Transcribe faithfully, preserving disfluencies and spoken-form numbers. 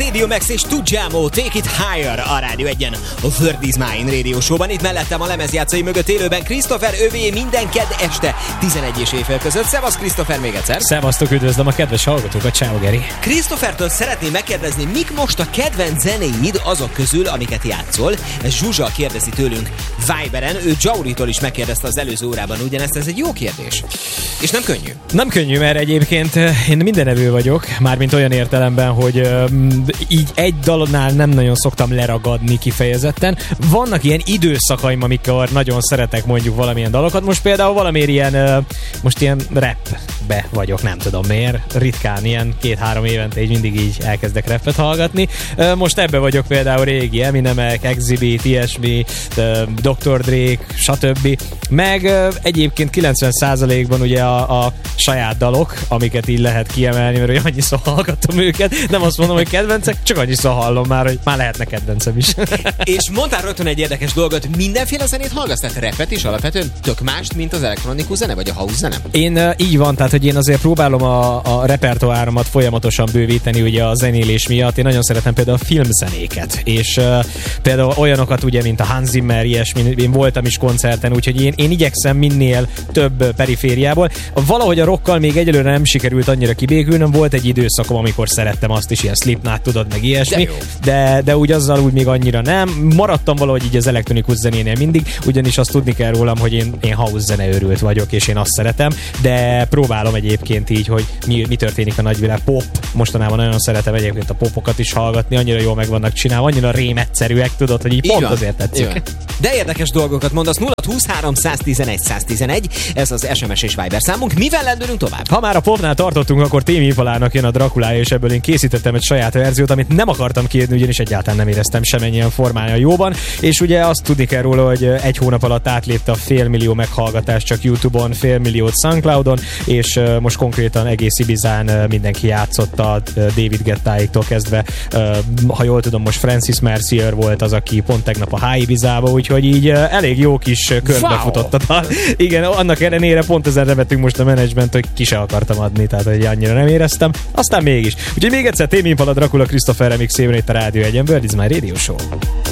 Radio Max és Tudjamo, Take It Higher a Rádió egyen, a World is Mine Radio Show-ban. Itt mellettem a lemezjátszai mögött élőben Christopher, övé minden kedd este tizenegy és éjfél között. Szevasz Christopher még egyszer. Szevasztok, üdvözlöm a kedves hallgatókat, ciao Geri. Christophertől szeretném megkérdezni, mik most a kedvenc zenéid azok közül, amiket játszol. Ez Zsuzsa kérdezi tőlünk Viberen, ő Jauritól is megkérdezte az előző órában ugyanezt, ez egy jó kérdés. És nem könnyű. Nem könnyű, mert egyébként én mindenevő vagyok, mármint olyan értelemben, hogy uh, így egy dalnál nem nagyon szoktam leragadni kifejezetten. Vannak ilyen időszakaim, amikor nagyon szeretek mondjuk valamilyen dalokat. Most például valamiért ilyen, uh, most ilyen rapbe vagyok, nem tudom miért. Ritkán, ilyen két-három évente így mindig így elkezdek rapet hallgatni. Uh, most ebbe vagyok például régi Eminemek, Exhibit, ilyesmi, uh, doktor Drake, stb. Meg uh, egyébként kilencven százalékban ugye a, a saját dalok, amiket így lehet kiemelni, mert annyiszor hallgatom őket. Nem azt mondom, hogy kedvencek, csak annyiszor hallom már, hogy már lehetne kedvencem is. És mondtál rögtön egy érdekes dolgot, mindenféle zenét hallgatsz, tehát rapet is alapvetően tök mást, mint az elektronikus zene, vagy a house zene? Én uh, így van, tehát hogy én azért próbálom a, a repertoáromat folyamatosan bővíteni ugye a zenélés miatt. Én nagyon szeretem például a filmzenéket, és uh, például olyanokat ugye, mint a Hans Zimmer, ilyesmi, én voltam is koncerten, úgyhogy én, én igyekszem minél több perifériából. Valahogy a rockkal még egyelőre nem sikerült annyira kibékülnöm, volt egy időszakom, amikor szerettem azt is, ilyen Slipknot, tudod, meg ilyesmi, de, de, de úgy azzal úgy még annyira nem. Maradtam valahogy így az elektronikus zenénél mindig, ugyanis azt tudni kell rólam, hogy én, én house zene őrült vagyok, és én azt szeretem, de próbálom egyébként így, hogy mi, mi történik a nagyvilág. Pop, mostanában nagyon szeretem egyébként a popokat is hallgatni, annyira jól meg vannak csinálva, annyira rémegyszerűek, tudod, hogy így, így pont van. Azért tetszik. Igen. De érdekes dolgokat mondasz, nulla húszhárom száztizenegy száztizenegy, ez az es em es és Viber számunk. Mivel lendülünk tovább? Ha már a popnál tartottunk, akkor Témi Ipalának jön a Drakulája, és ebből én készítettem egy saját verziót, amit nem akartam kiadni, ugyanis egyáltalán nem éreztem semennyien formája jóban, és ugye azt tudni kell róla, hogy egy hónap alatt átlépte a félmillió meghallgatást csak YouTube-on, félmilliót SoundCloudon, és uh, most konkrétan egész Ibizán uh, mindenki játszotta, uh, David Guettáiktól kezdve, uh, ha jól tudom, most Francis Mercier volt az, aki pont tegnap a High Ibizába, úgyhogy így uh, elég jó kis körbe wow. futott a dal. Igen, annak ellenére pont ezen revetünk most a menedzsment, hogy ki se akartam adni, tehát hogy annyira nem éreztem, aztán mégis. Úgyhogy még egyszer Témi Impala, Dracula, Christopher remixében itt a Rádió egyen, World is Mine Radio Show.